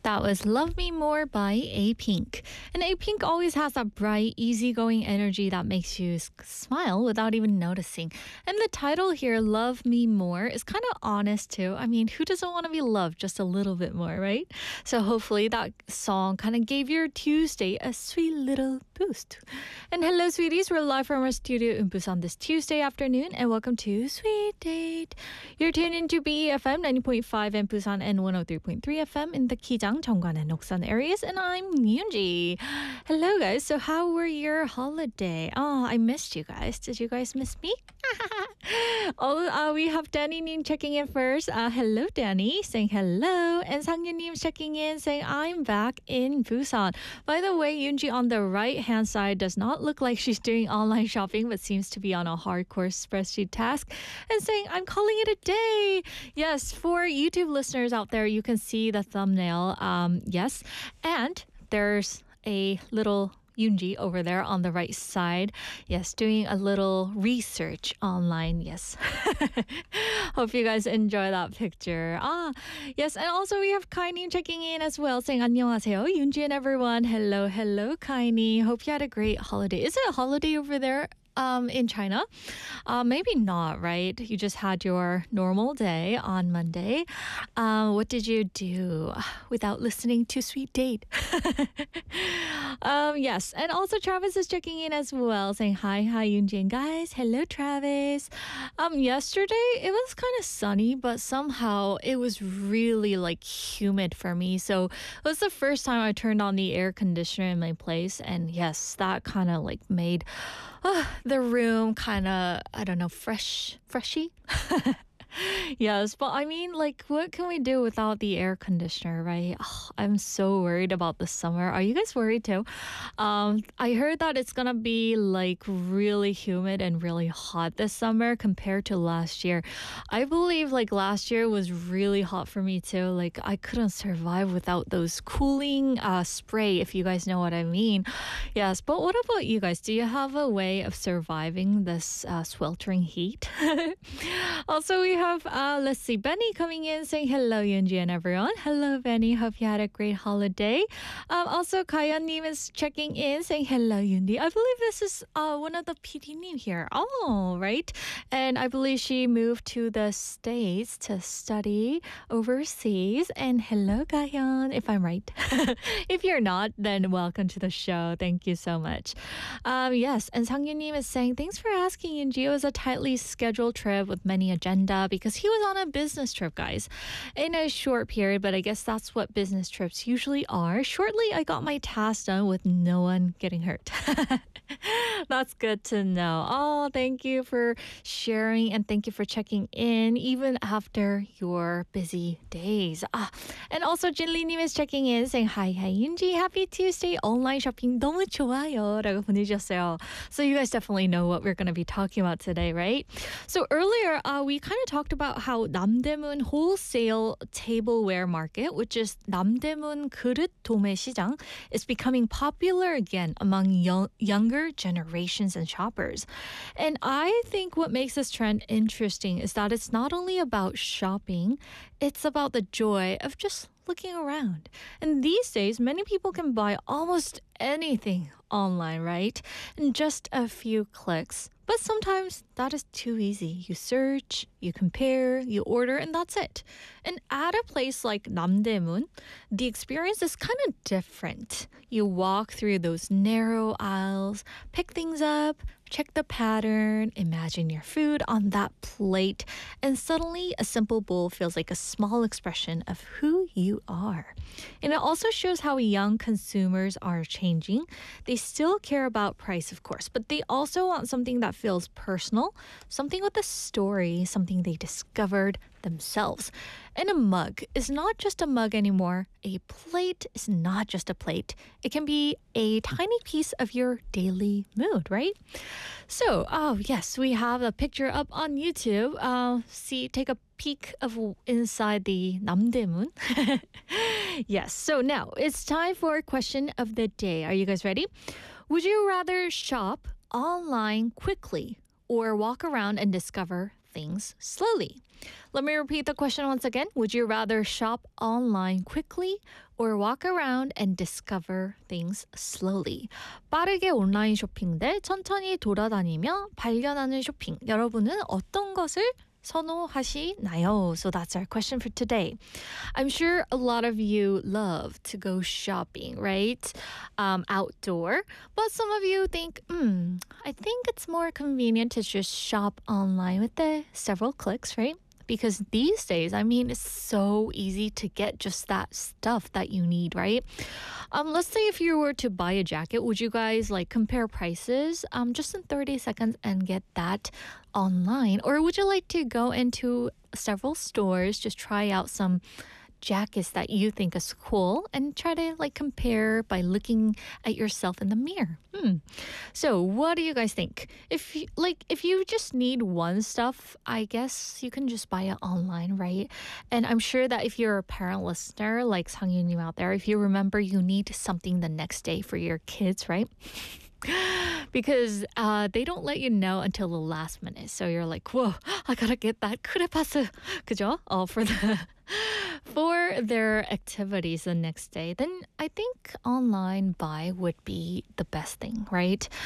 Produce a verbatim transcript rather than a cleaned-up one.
That was Love Me More by A-Pink. And A-Pink always has that bright, easygoing energy that makes you s- smile without even noticing. And the title here, Love Me More, is kind of honest too. I mean, who doesn't want to be loved just a little bit more, right? So hopefully that song kind of gave your Tuesday a sweet little boost. And hello, sweeties. We're live from our studio in Busan this Tuesday afternoon, and welcome to Sweet Date. You're tuned into B E F M ninety point five in Busan and one oh three point three F M in the Kijang, Cheonggan, and Noksan areas, and I'm Yoonji. Hello, guys. So how were your holiday? Oh, I missed you guys. Did you guys miss me? oh, uh, we have Danny Nim checking in first. Uh, hello, Danny, saying hello. And Sang-Yun Nim checking in, saying I'm back in Busan. By the way, Yoonji on the right-hand side does not look like she's doing online shopping, but seems to be on a hardcore spreadsheet task, and saying I'm calling it a day. Yes, for YouTube listeners out there, you can see the thumbnail. Um, yes, and there's a little Yoonji over there on the right side. Yes, doing a little research online. Yes. Hope you guys enjoy that picture. Ah, yes. And also we have Kaini checking in as well, saying 안녕하세요, Yoonji and everyone. Hello, hello, Kaini. Hope you had a great holiday. Is it a holiday over there? Um, in China? Uh, maybe not, right? You just had your normal day on Monday. Um, what did you do without listening to Sweet Date? um, yes, and also Travis is checking in as well, saying hi, hi, Yoonji and guys. Hello, Travis. Um, yesterday, it was kind of sunny, but somehow it was really like humid for me. So it was the first time I turned on the air conditioner in my place. And yes, that kind of like made uh, the room kind of, I don't know, fresh, freshy. Yes, but I mean, like, what can we do without the air conditioner, right? Oh, I'm so worried about the summer. Are you guys worried too? Um, I heard that it's gonna be like really humid and really hot this summer compared to last year. I believe like last year was really hot for me too. Like I couldn't survive without those cooling uh, spray, if you guys know what I mean. Yes, but what about you guys? Do you have a way of surviving this uh, sweltering heat? Also, we have, uh, let's see, Benny coming in saying hello, Yoonji and everyone. Hello, Benny. Hope you had a great holiday. Um, also, Kayan Nim is checking in saying hello, Yoonji. I believe this is uh, one of the P D Nim here. Oh, right. And I believe she moved to the States to study overseas. And hello, Kayan, if I'm right. If you're not, then welcome to the show. Thank you so much. Um, yes, and Sang-Yun Nim is saying, thanks for asking, Yoonji. It was a tightly scheduled trip with many agenda because he was on a business trip, guys, in a short period, but I guess that's what business trips usually are. Shortly, I got my task done with no one getting hurt. That's good to know. Oh, thank you for sharing and thank you for checking in even after your busy days. Ah, and also Jinli님 is checking in saying hi, hi, Yoonji, happy Tuesday. Online shopping 너무 좋아요 라고 보내주셨어요. So you guys definitely know what we're going to be talking about today, right? So earlier, uh, we kind of talked about how 남대문 wholesale tableware market, which is 남대문 그릇 도매 시장, is becoming popular again among young, younger generations and shoppers. And I think what makes this trend interesting is that it's not only about shopping, it's about the joy of just looking around. And these days, many people can buy almost anything online, right? In just a few clicks. But sometimes that is too easy. You search, you compare, you order, and that's it. And at a place like Namdaemun, the experience is kind of different. You walk through those narrow aisles, pick things up, check the pattern, imagine your food on that plate, and suddenly a simple bowl feels like a small expression of who you are. And it also shows how young consumers are changing. They still care about price, of course, but they also want something that feels personal, something with a story, something they discovered themselves. And a mug is not just a mug anymore. A plate is not just a plate. It can be a tiny piece of your daily mood, right? So, oh yes, we have a picture up on YouTube. Uh, see, take a peek of inside the Namdaemun. Yes, so now it's time for question of the day. Are you guys ready? Would you rather shop online quickly or walk around and discover things slowly. Let me repeat the question once again. Would you rather shop online quickly or walk around and discover things slowly? 빠르게 온라인 쇼핑 대 천천히 돌아다니며 발견하는 쇼핑. 여러분은 어떤 것을 선호하시나요? So that's our question for today. I'm sure a lot of you love to go shopping, right? Um, outdoor. But some of you think, hmm, I think it's more convenient to just shop online with the several clicks, right? Because these days, I mean, it's so easy to get just that stuff that you need, right? Um, let's say if you were to buy a jacket, would you guys like compare prices um, just in thirty seconds and get that online? Or would you like to go into several stores, just try out some jackets that you think is cool and try to like compare by looking at yourself in the mirror? Hmm. So what do you guys think? If you, like if you just need one stuff, I guess you can just buy it online, right? And I'm sure that if you're a parent listener like Sang-Yunim out there, if you remember you need something the next day for your kids, right? Because uh, they don't let you know until the last minute. So you're like, whoa, I gotta get that 크레파스, 그죠? Oh, for the for their activities the next day. Then I think online buy would be the best thing, right?